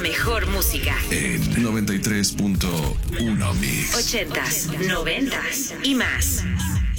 mejor música. En 93.1 Mix. 80s, 90s y más.